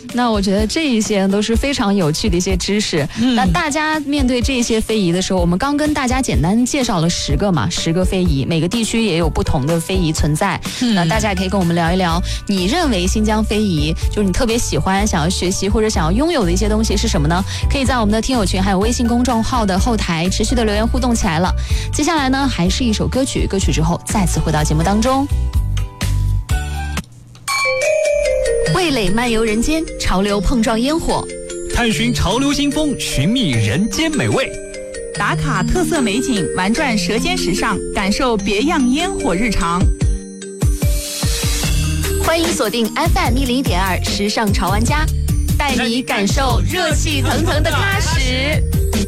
那我觉得这一些都是非常有趣的一些知识。那大家面对这些非遗的时候，我们刚跟大家简单介绍了10个嘛，10个非遗，每个地区也有不同的非遗存在。那大家也可以跟我们聊一聊，你认为新疆非遗就是你特别喜欢、想要学习或者想要拥有的一些东西是什么呢？可以在我们的听友群还有微信公众号的后台持续的留言互动起来了。接下来呢，还是一首歌曲，歌曲之后再次回到节目当中。味蕾漫游人间，潮流碰撞烟火， 探寻潮流新风，寻觅人间美味， 打卡特色美景，玩转舌尖时尚，感受别样烟火日常。 欢迎锁定 FM101.2时尚潮玩家，带你感受热气腾腾的喀什。